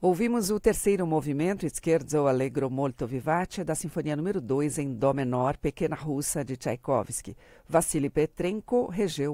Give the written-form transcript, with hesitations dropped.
Ouvimos o terceiro movimento, Scherzo Allegro molto vivace, da Sinfonia número 2 em Dó menor, Pequena Russa, de Tchaikovsky. Vassily Petrenko regeu